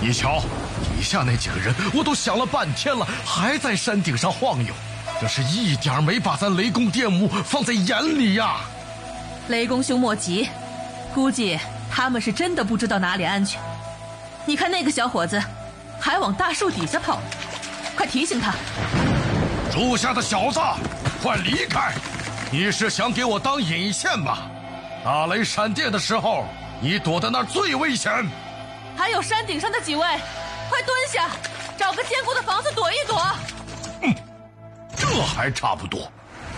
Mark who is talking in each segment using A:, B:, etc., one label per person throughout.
A: 你瞧，底下那几个人，我都想了半天了，还在山顶上晃悠，这是一点没把咱雷公电母放在眼里呀。
B: 雷公兄莫急，估计他们是真的不知道哪里安全。你看那个小伙子还往大树底下跑，快提醒他。
A: 树下的小子，快离开！你是想给我当引线吗？打雷闪电的时候，你躲在那儿最危险。
B: 还有山顶上的几位，快蹲下，找个坚固的房子躲一躲。
A: 这还差不多。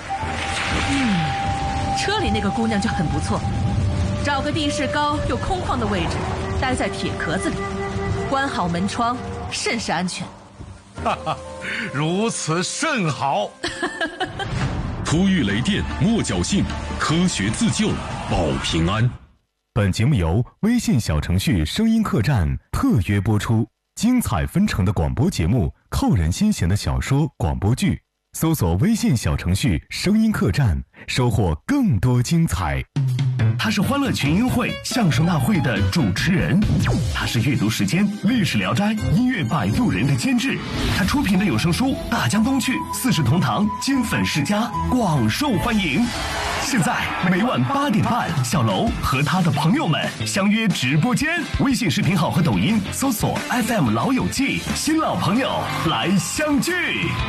B: 车里那个姑娘就很不错，找个地势高又空旷的位置，待在铁壳子里，关好门窗，甚是安全。
A: 哈哈，如此甚好。
C: 突遇雷电莫侥幸，科学自救保平安。
D: 本节目由微信小程序声音客栈特约播出，精彩纷呈的广播节目，扣人心弦的小说广播剧，搜索微信小程序声音客栈，收获更多精彩。
E: 他是欢乐群英会相声大会的主持人，他是阅读时间历史聊斋音乐摆渡人的监制，他出品的有声书《大江东去》四世同堂金粉世家广受欢迎。现在每晚8点半，小楼和他的朋友们相约直播间，微信视频号和抖音搜索 FM 老友记，新老朋友来相聚。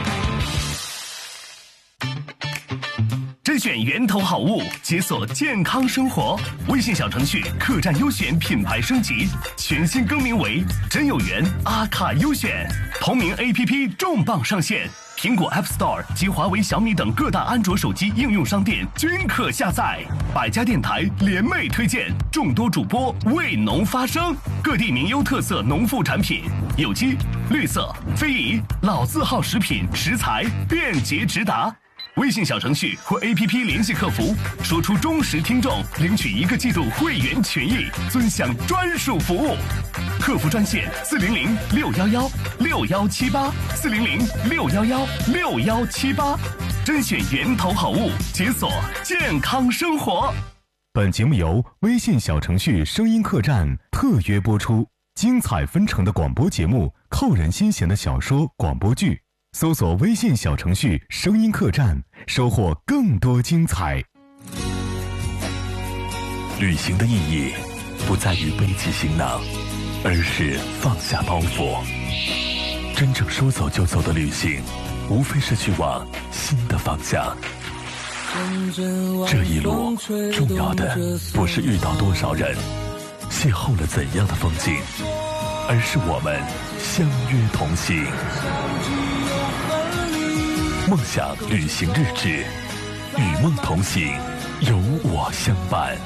E: 甄选源头好物，解锁健康生活。微信小程序客栈优选品牌升级，全新更名为真有缘阿卡优选。同名 APP 重磅上线，苹果 App Store 及华为、小米等各大安卓手机应用商店均可下载。百家电台联袂推荐，众多主播为农发声，各地名优特色农副产品，有机、绿色、非遗、老字号食品食材便捷直达。微信小程序或 APP 联系客服，说出忠实听众，领取1个季度会员权益，尊享专属服务。客服专线400-611-6178，400-611-6178，甄选源头好物，解锁健康生活。
D: 本节目由微信小程序声音客栈特约播出，精彩纷呈的广播节目，扣人心弦的小说广播剧，搜索微信小程序声音客栈，收获更多精彩。
F: 旅行的意义不在于背起行囊，而是放下包袱。真正说走就走的旅行，无非是去往新的方向。这一路重要的不是遇到多少人，邂逅了怎样的风景，而是我们相约同行。梦想旅行日志，与梦同行，有我相伴。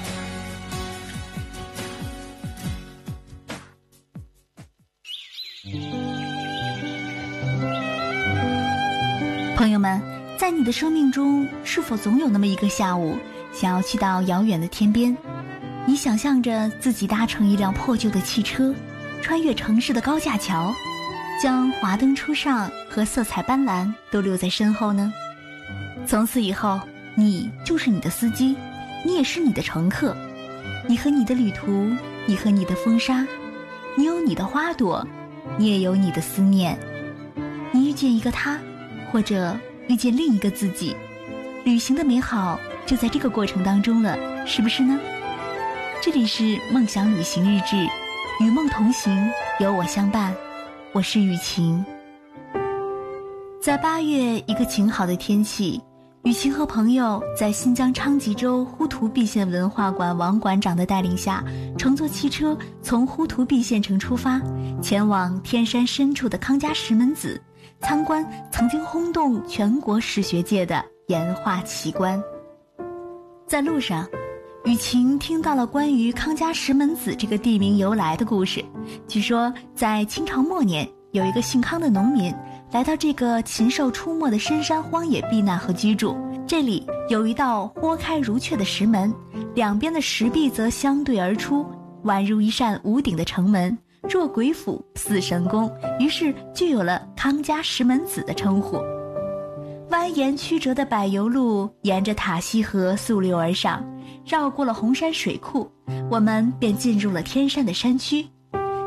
G: 朋友们，在你的生命中，是否总有那么一个下午，想要去到遥远的天边？你想象着自己搭乘一辆破旧的汽车，穿越城市的高架桥，将华灯初上和色彩斑斓都留在身后呢？从此以后，你就是你的司机，你也是你的乘客。你和你的旅途，你和你的风沙，你有你的花朵，你也有你的思念。你遇见一个他，或者遇见另一个自己，旅行的美好就在这个过程当中了，是不是呢？这里是梦想旅行日志，与梦同行，有我相伴，我是雨晴。在8月一个晴好的天气，雨晴和朋友在新疆昌吉州呼图壁县文化馆王馆长的带领下，乘坐汽车从呼图壁县城出发，前往天山深处的康家石门子，参观曾经轰动全国史学界的岩画奇观。在路上，雨晴听到了关于康家石门子这个地名由来的故事。据说在清朝末年，有一个姓康的农民来到这个禽兽出没的深山荒野避难和居住。这里有一道豁开如雀的石门，两边的石壁则相对而出，宛如一扇无顶的城门，若鬼府似神宫，于是就有了康家石门子的称呼。蜿蜒曲折的柏油路沿着塔西河溯流而上，绕过了红山水库，我们便进入了天山的山区。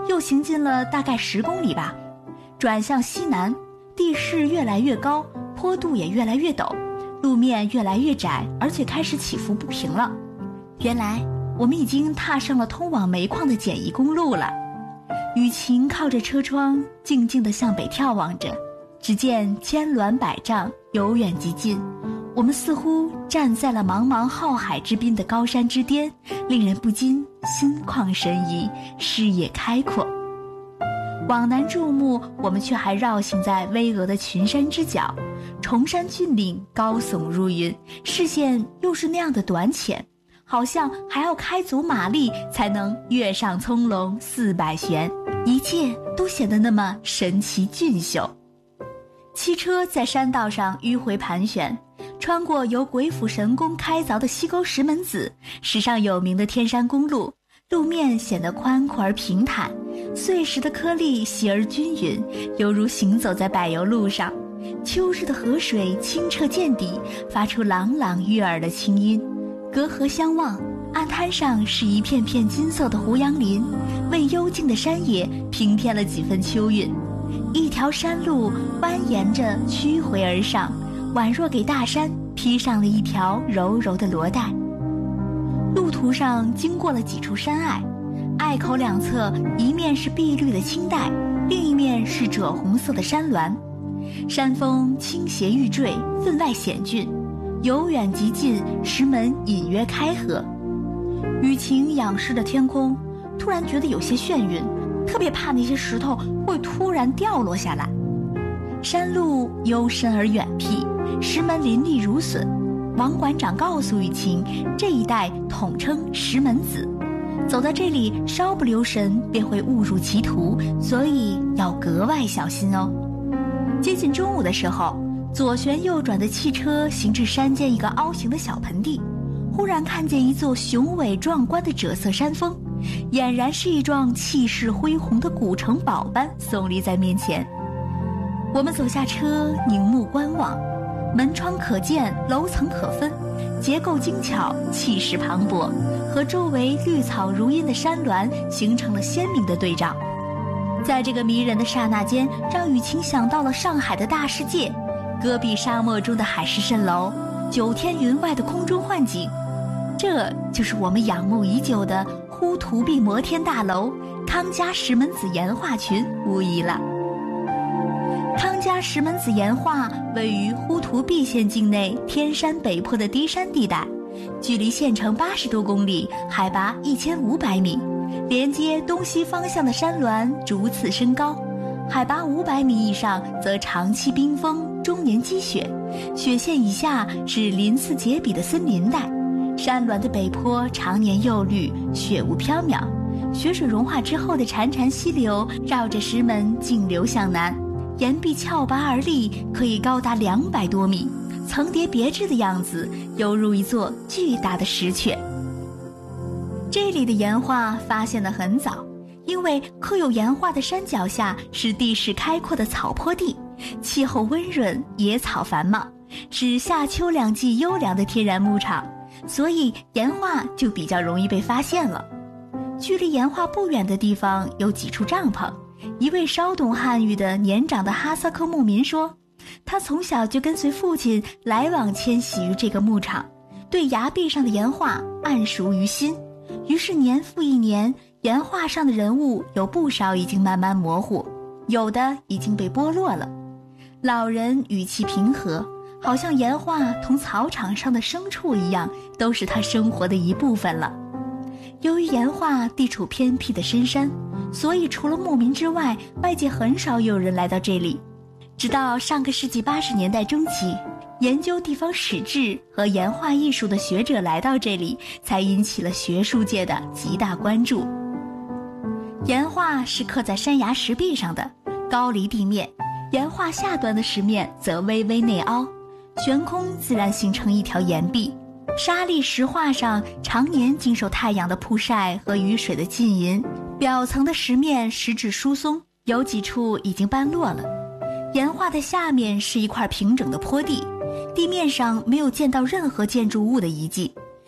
G: 又行进了大概10公里吧，转向西南，地势越来越高，坡度也越来越陡，路面越来越窄，而且开始起伏不平了。原来我们已经踏上了通往煤矿的简易公路了。雨晴靠着车窗静静地向北眺望着，只见千峦百丈，由远及近，我们似乎站在了茫茫浩海之滨的高山之巅，令人不禁心旷神怡，视野开阔。往南注目，我们却还绕行在巍峨的群山之角，崇山峻岭高耸入云，视线又是那样的短浅，好像还要开足马力才能跃上葱茏400旋，一切都显得那么神奇俊秀。汽车在山道上迂回盘旋，穿过由鬼斧神工开凿的西沟石门子，史上有名的天山公路，路面显得宽阔而平坦，碎石的颗粒细而均匀，犹如行走在柏油路上。秋日的河水清澈见底，发出朗朗悦耳的清音。隔河相望，岸滩上是一片片金色的胡杨林，为幽静的山野平添了几分秋韵。一条山路蜿蜒着曲回而上，宛若给大山披上了一条柔柔的罗带。路途上经过了几处山隘，隘口两侧一面是碧绿的青黛，另一面是赭红色的山峦，山峰倾斜欲坠，分外险峻，由远及近，石门隐约开合。雨晴仰视着天空，突然觉得有些眩晕，特别怕那些石头会突然掉落下来。山路幽深而远僻，石门林立如笋。王馆长告诉雨晴，这一带统称石门子，走到这里稍不留神便会误入歧途，所以要格外小心哦。接近中午的时候，左旋右转的汽车行至山间一个凹形的小盆地，忽然看见一座雄伟壮观的赭色山峰，俨然是一幢气势恢宏的古城堡般耸立在面前。我们走下车，凝目观望，门窗可见，楼层可分，结构精巧，气势磅礴，和周围绿草如茵的山峦形成了鲜明的对照。在这个迷人的刹那间，让雨晴想到了上海的大世界，戈壁沙漠中的海市蜃楼，9天云外的空中幻景，这就是我们仰慕已久的呼图壁摩天大楼康家石门子岩画群无疑了。康家石门子岩画位于呼图壁县境内天山北坡的低山地带，距离县城80多公里，海拔1500米，连接东西方向的山峦逐次升高，海拔500米以上则长期冰封，终年积雪，雪线以下是鳞次栉比的森林带。山峦的北坡常年柚绿，雪雾飘渺，雪水融化之后的潺潺溪流绕着石门径流向南，岩壁峭拔而立，可以高达200多米，层叠别致的样子，犹如一座巨大的石阙。这里的岩画发现得很早，因为刻有岩画的山脚下是地势开阔的草坡地，气候温润，野草繁茂，是夏秋两季优良的天然牧场，所以岩画就比较容易被发现了。距离岩画不远的地方有几处帐篷，一位稍懂汉语的年长的哈萨克牧民说，他从小就跟随父亲来往迁徙于这个牧场，对崖壁上的岩画谙熟于心，于是年复一年，岩画上的人物有不少已经慢慢模糊，有的已经被剥落了。老人语气平和，好像岩画同草场上的牲畜一样，都是他生活的一部分了。由于岩画地处偏僻的深山，所以除了牧民之外，外界很少有人来到这里。直到上个世纪80年代中期，研究地方史志和岩画艺术的学者来到这里，才引起了学术界的极大关注。岩画是刻在山崖石壁上的，高离地面，岩画下端的石面则微微内凹，悬空自然形成一条岩壁。沙砾石画上常年经受太阳的曝晒和雨水的浸淫，表层的石面石质疏松，有几处已经斑落了。岩画的下面是一块平整的坡地，地面上没有见到任何建筑物的遗迹，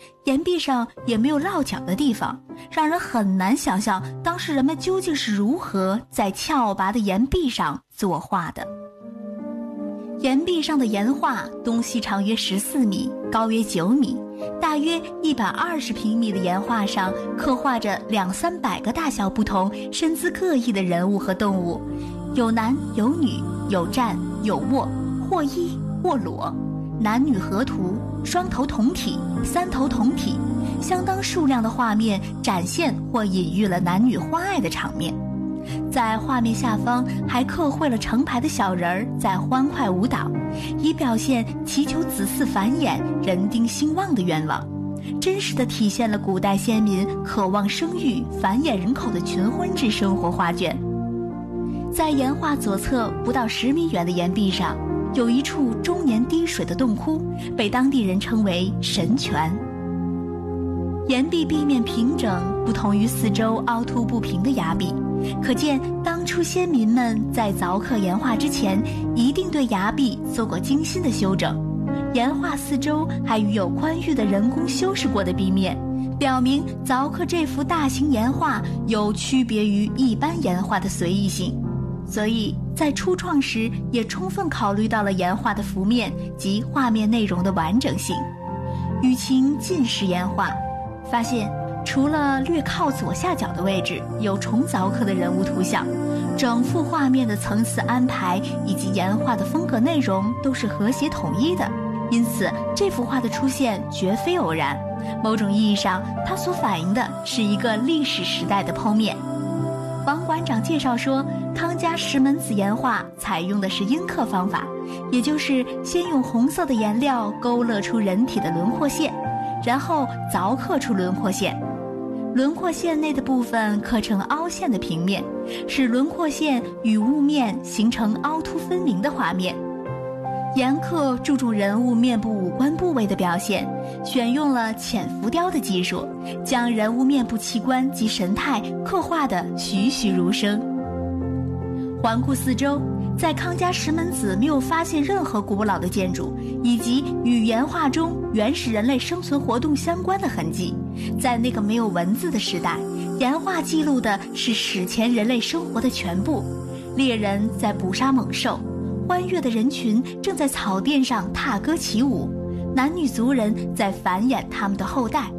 G: 岩壁上也没有落脚的地方，让人很难想象当时人们究竟是如何在峭拔的岩壁上作画的。岩壁上的岩画东西长约14米，高约9米，大约120平米的岩画上刻画着200-300个大小不同、身姿各异的人物和动物，有男有女，有站有卧，或衣或裸，男女合图，双头同体，三头同体，相当数量的画面展现或隐喻了男女欢爱的场面。在画面下方还刻绘了成排的小人儿在欢快舞蹈，以表现祈求子嗣繁衍、人丁兴旺的愿望，真实地体现了古代先民渴望生育、繁衍人口的群婚制生活画卷。在岩画左侧不到10米远的岩壁上，有一处终年滴水的洞窟，被当地人称为神泉。岩壁壁面平整，不同于四周凹凸不平的崖壁，可见当初先民们在凿刻岩画之前，一定对崖壁做过精心的修整。岩画四周还与有宽裕的人工修饰过的壁面，表明凿刻这幅大型岩画有区别于一般岩画的随意性，所以在初创时也充分考虑到了岩画的幅面及画面内容的完整性。雨晴近视岩画，发现除了略靠左下角的位置有重凿刻的人物图像，整幅画面的层次安排以及岩画的风格内容都是和谐统一的，因此这幅画的出现绝非偶然。某种意义上，它所反映的是一个历史时代的剖面。王馆长介绍说，康家石门子岩画采用的是阴刻方法，也就是先用红色的颜料勾勒出人体的轮廓线，然后凿刻出轮廓线。轮廓线内的部分刻成凹陷的平面，使轮廓线与雾面形成凹凸分明的画面。岩刻注重人物面部五官部位的表现，选用了浅浮雕的技术，将人物面部器官及神态刻画得栩栩如生。环顾四周，在康家石门子没有发现任何古老的建筑以及与岩画中原始人类生存活动相关的痕迹。在那个没有文字的时代，岩画记录的是史前人类生活的全部。猎人在捕杀猛兽，欢悦的人群正在草甸上踏歌起舞，男女族人在繁衍他们的后代。